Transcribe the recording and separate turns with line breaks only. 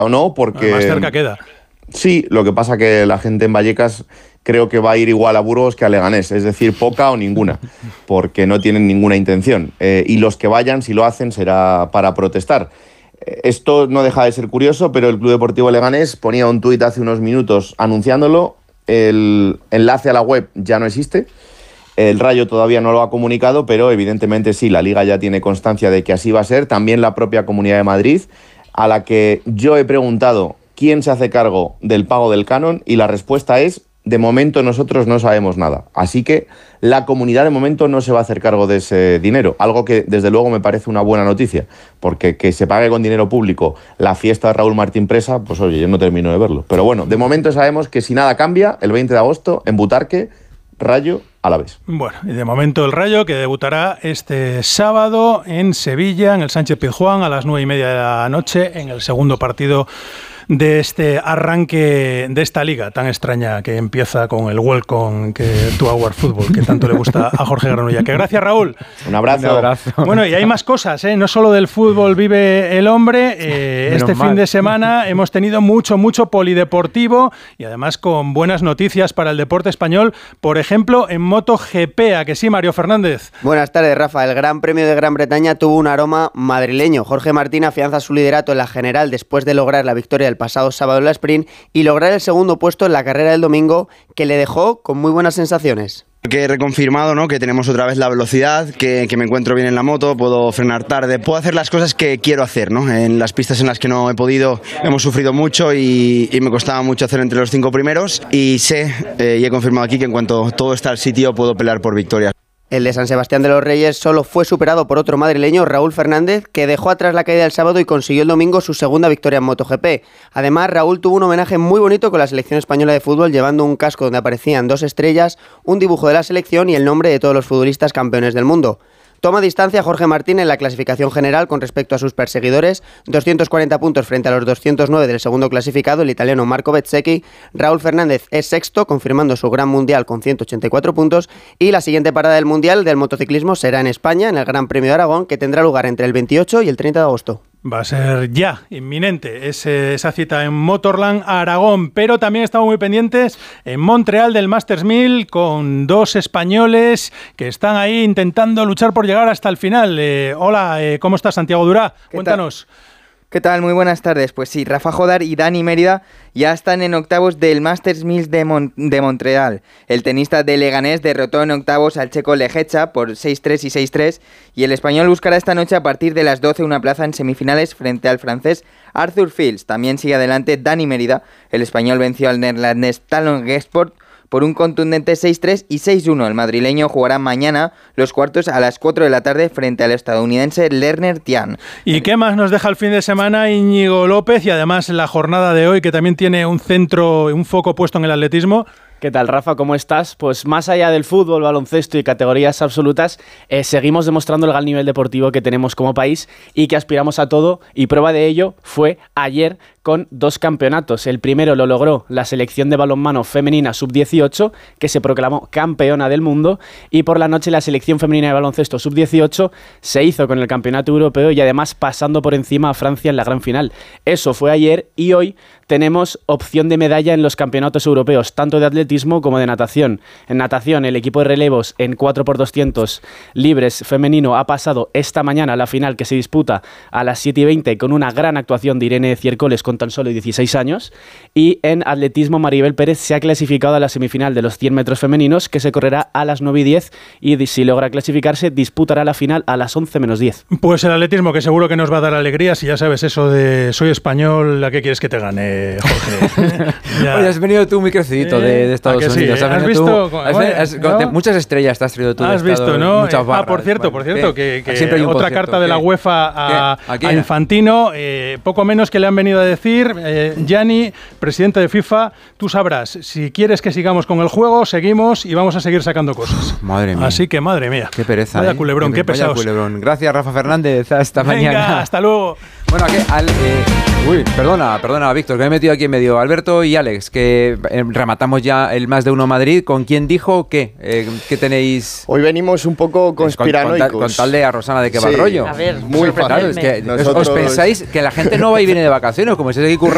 o no, porque...
Más cerca queda.
Sí, lo que pasa que la gente en Vallecas creo que va a ir igual a Burgos que a Leganés, es decir, poca o ninguna, porque no tienen ninguna intención. Y los que vayan, si lo hacen, será para protestar. Esto no deja de ser curioso, pero el Club Deportivo Leganés ponía un tuit hace unos minutos anunciándolo. El enlace a la web ya no existe. El Rayo todavía no lo ha comunicado, pero evidentemente sí, la Liga ya tiene constancia de que así va a ser. También la propia Comunidad de Madrid, a la que yo he preguntado quién se hace cargo del pago del canon, y la respuesta es: de momento nosotros no sabemos nada. Así que la comunidad de momento no se va a hacer cargo de ese dinero, algo que desde luego me parece una buena noticia, porque que se pague con dinero público la fiesta de Raúl Martín Presa, pues oye, yo no termino de verlo. Pero bueno, de momento sabemos que si nada cambia, el 20 de agosto en Butarque, Rayo Alavés.
Bueno, y de momento el Rayo, que debutará este sábado en Sevilla, en el Sánchez Pizjuán, a las 9:30 de la noche, en el segundo partido de este arranque de esta liga tan extraña que empieza con el Welcome to Our Football, que tanto le gusta a Jorge Granulla. Que gracias, Raúl.
Un abrazo.
Un abrazo.
Bueno, y hay más cosas, ¿eh? No solo del fútbol vive el hombre. Este fin de semana hemos tenido mucho polideportivo, y además con buenas noticias para el deporte español. Por ejemplo, en MotoGP, ¿a que sí, Mario Fernández?
Buenas tardes, Rafa. El Gran Premio de Gran Bretaña tuvo un aroma madrileño. Jorge Martín afianza su liderato en la general después de lograr la victoria del pasado sábado en la sprint y lograr el segundo puesto en la carrera del domingo, que le dejó con muy buenas sensaciones.
Que he reconfirmado, ¿no?, que tenemos otra vez la velocidad, que me encuentro bien en la moto, puedo frenar tarde, puedo hacer las cosas que quiero hacer, ¿no? En las pistas en las que no he podido hemos sufrido mucho y me costaba mucho hacer entre los 5 primeros, y sé y he confirmado aquí que en cuanto todo está al sitio puedo pelear por victorias.
El de San Sebastián de los Reyes solo fue superado por otro madrileño, Raúl Fernández, que dejó atrás la caída del sábado y consiguió el domingo su segunda victoria en MotoGP. Además, Raúl tuvo un homenaje muy bonito con la selección española de fútbol, llevando un casco donde aparecían 2 estrellas, un dibujo de la selección y el nombre de todos los futbolistas campeones del mundo. Toma distancia Jorge Martín en la clasificación general con respecto a sus perseguidores, 240 puntos frente a los 209 del segundo clasificado, el italiano Marco Bezzecchi. Raúl Fernández es sexto, confirmando su gran mundial con 184 puntos, y la siguiente parada del mundial del motociclismo será en España, en el Gran Premio de Aragón, que tendrá lugar entre el 28 y el 30 de agosto.
Va a ser ya inminente esa cita en Motorland Aragón, pero también estamos muy pendientes en Montreal del Masters 1000 con 2 españoles que están ahí intentando luchar por llegar hasta el final. Hola, ¿cómo estás, Santiago Durá? Cuéntanos.
¿Qué tal? Muy buenas tardes. Pues sí, Rafa Jodar y Dani Mérida ya están en octavos del Masters 1000 de Montreal. El tenista de Leganés derrotó en octavos al checo Lejecha por 6-3 y 6-3, y el español buscará esta noche a partir de las 12 una plaza en semifinales frente al francés Arthur Fields. También sigue adelante Dani Mérida. El español venció al neerlandés Talon Gesport por un contundente 6-3 y 6-1. El madrileño jugará mañana los cuartos a las 4 de la tarde frente al estadounidense Lerner Tian.
¿Y qué más nos deja el fin de semana Íñigo López? Y además la jornada de hoy, que también tiene un foco puesto en el atletismo.
¿Qué tal, Rafa? ¿Cómo estás? Pues más allá del fútbol, baloncesto y categorías absolutas, seguimos demostrando el gran nivel deportivo que tenemos como país y que aspiramos a todo, y prueba de ello fue ayer con 2 campeonatos. El primero lo logró la selección de balonmano femenina sub-18, que se proclamó campeona del mundo, y por la noche la selección femenina de baloncesto sub-18 se hizo con el campeonato europeo y además pasando por encima a Francia en la gran final. Eso fue ayer, y hoy tenemos opción de medalla en los campeonatos europeos, tanto de atletismo como de natación. En natación, el equipo de relevos en 4x200 libres femenino ha pasado esta mañana a la final, que se disputa a las 7:20 con una gran actuación de Irene Ciércoles con tan solo 16 años. Y en atletismo, Maribel Pérez se ha clasificado a la semifinal de los 100 metros femeninos, que se correrá a las 9:10, y si logra clasificarse disputará la final a las 11 menos 10.
Pues el atletismo, que seguro que nos va a dar alegría, si ya sabes eso de soy español, ¿a qué quieres que te gane, Jorge?
Oye, has venido tú muy crecidito de Estados Unidos.
Sí? ¿Has visto?
¿No? Muchas estrellas te has traído tú.
Has visto, ¿no?
Barras.
Por cierto, que otra carta de la UEFA a Infantino, poco menos que le han venido a decir, Gianni, presidente de FIFA, tú sabrás, si quieres que sigamos con el juego, seguimos y vamos a seguir sacando cosas.
Madre mía.
Así que, madre mía.
Qué pereza.
Vaya culebrón, qué pesados.
Culebrón. Gracias, Rafa Fernández. Hasta mañana.
Hasta luego.
Bueno, perdona, Víctor, que me he metido aquí en medio. Alberto y Alex, que rematamos ya el Más de Uno Madrid. ¿Con quién dijo qué? ¿Qué tenéis?
Hoy venimos un poco conspiranoicos.
Con tal de a Rosana de qué va el rollo.
A ver,
muy fácil.
Claro, es que os pensáis que la gente no va y viene de vacaciones, como si se curra